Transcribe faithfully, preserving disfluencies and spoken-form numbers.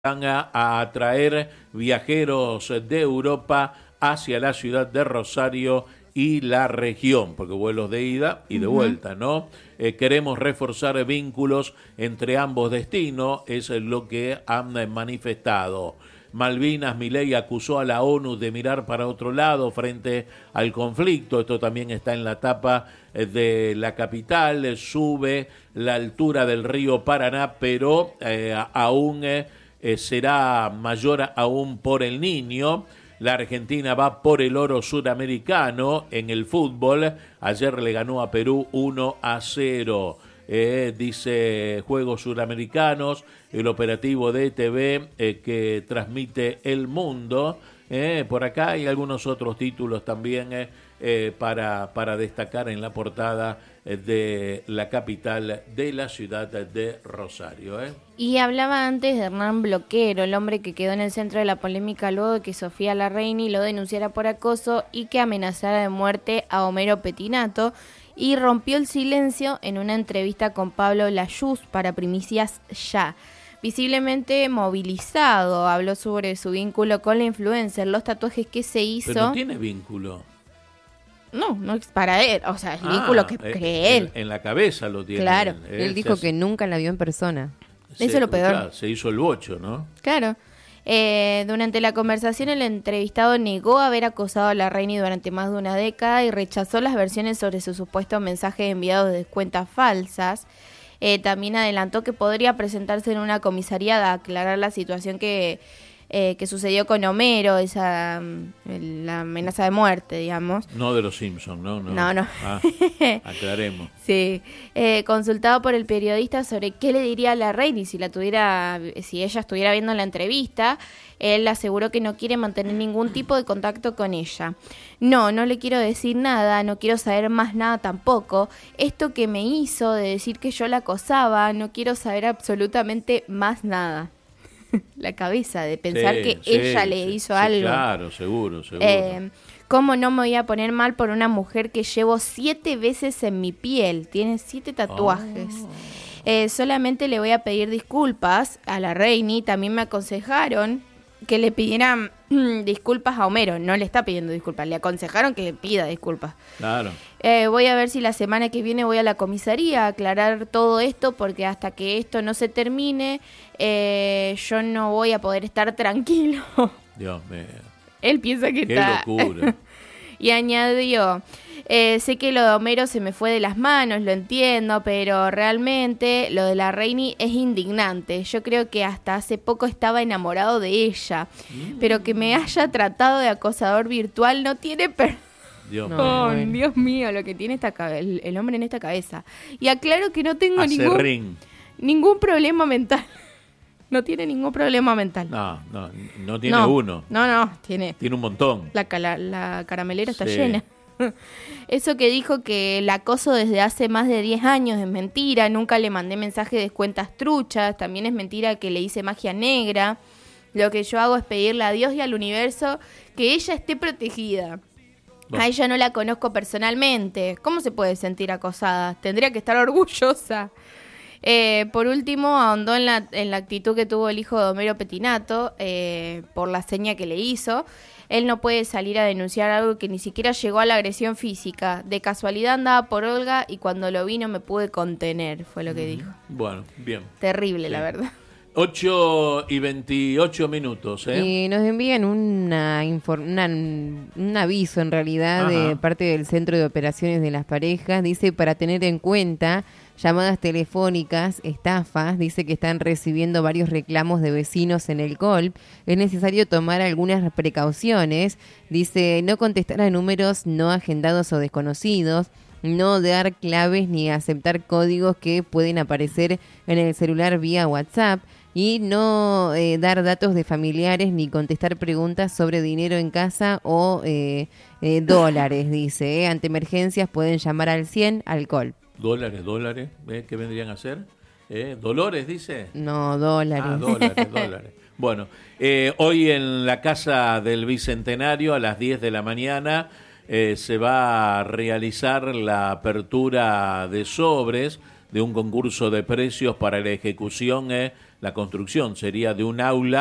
van a, a atraer viajeros de Europa hacia la ciudad de Rosario y la región, porque vuelos de ida y de uh-huh. vuelta, ¿no? Eh, queremos reforzar vínculos entre ambos destinos, es lo que han manifestado. Malvinas, Milei acusó a la ONU de mirar para otro lado frente al conflicto. Esto también está en la tapa de La Capital. Sube la altura del río Paraná, pero eh, aún eh, será mayor aún por el Niño. La Argentina va por el oro sudamericano en el fútbol. Ayer le ganó a Perú uno a cero. Eh, dice Juegos Suramericanos, el operativo de E T V eh, que transmite El Mundo. Eh, por acá hay algunos otros títulos también eh, eh, para, para destacar en la portada eh, de La Capital de la ciudad de Rosario. Eh. Y hablaba antes de Hernán Bloquero, el hombre que quedó en el centro de la polémica luego de que Sofía Larraini lo denunciara por acoso y que amenazara de muerte a Homero Petinato, y rompió el silencio en una entrevista con Pablo Layuz para Primicias Ya. Visiblemente movilizado, habló sobre su vínculo con la influencer, los tatuajes que se hizo. Pero no tiene vínculo. No, no es para él, o sea, es el ah, vínculo que eh, cree él. En, en la cabeza lo tiene. Claro. Él, él dijo que nunca la vio en persona. Se, Eso es lo peor. Claro, se hizo el bocho, ¿no? Claro. Eh, durante la conversación el entrevistado negó haber acosado a Larraini durante más de una década y rechazó las versiones sobre sus supuestos mensajes enviados de cuentas falsas. Eh, también adelantó que podría presentarse en una comisaría a aclarar la situación que, eh, que sucedió con Homero, esa la amenaza de muerte, digamos. No de los Simpsons, ¿no? No, no. no. Ah, aclaremos. Sí. Eh, consultado por el periodista sobre qué le diría a Larraini si la tuviera, si ella estuviera viendo la entrevista, él aseguró que no quiere mantener ningún tipo de contacto con ella. No, no le quiero decir nada, no quiero saber más nada tampoco. Esto que me hizo de decir que yo la acosaba, no quiero saber absolutamente más nada. La cabeza de pensar sí, que sí, ella le sí, hizo sí, algo. Claro, seguro, seguro. Eh, ¿Cómo no me voy a poner mal por una mujer que llevo siete veces en mi piel? Tiene siete tatuajes. Oh. Eh, solamente le voy a pedir disculpas a Larraini. También me aconsejaron que le pidieran disculpas a Homero. No le está pidiendo disculpas, le aconsejaron que le pida disculpas. Claro. Eh, voy a ver si la semana que viene voy a la comisaría a aclarar todo esto, porque hasta que esto no se termine, eh, yo no voy a poder estar tranquilo. Dios mío. Él piensa que Qué está... locura. Y añadió... Eh, sé que lo de Homero se me fue de las manos, lo entiendo, pero realmente lo de Larraini es indignante. Yo creo que hasta hace poco estaba enamorado de ella, mm. pero que me haya tratado de acosador virtual no tiene perdón. Dios, no, oh, Dios mío, lo que tiene esta el, el hombre en esta cabeza. Y aclaro que no tengo ningún, ningún problema mental. No tiene ningún problema mental. No, no, no tiene no, uno. No, no, tiene. Tiene un montón. La, la, la caramelera está sí. llena. Eso que dijo que el acoso desde hace más de diez años es mentira, nunca le mandé mensajes de cuentas truchas, también es mentira que le hice magia negra. Lo que yo hago es pedirle a Dios y al universo que ella esté protegida. Bueno. A ella no la conozco personalmente. ¿Cómo se puede sentir acosada? Tendría que estar orgullosa. Eh, por último, ahondó en la, en la actitud que tuvo el hijo de Homero Petinato eh, por la seña que le hizo. Él no puede salir a denunciar algo que ni siquiera llegó a la agresión física. De casualidad andaba por Olga y cuando lo vi no me pude contener, fue lo que dijo. Bueno, bien. Terrible, sí. La verdad. ocho y veintiocho minutos, ¿eh? Y nos envían una, inform- una un aviso, en realidad, Ajá. de parte del Centro de Operaciones de las Parejas. Dice, para tener en cuenta llamadas telefónicas, estafas, dice que están recibiendo varios reclamos de vecinos en el Colp. Es necesario tomar algunas precauciones. Dice, no contestar a números no agendados o desconocidos, no dar claves ni aceptar códigos que pueden aparecer en el celular vía WhatsApp, y no eh, dar datos de familiares ni contestar preguntas sobre dinero en casa o eh, eh, dólares, dice. Eh. Ante emergencias pueden llamar al cien, al Colp. Dólares, dólares, ¿eh? ¿Qué vendrían a hacer? ¿Eh? ¿Dolores, dice? No, dólares. Ah, dólares, dólares. Bueno, eh, hoy en la Casa del Bicentenario a las diez de la mañana eh, se va a realizar la apertura de sobres de un concurso de precios para la ejecución eh, la construcción sería de un aula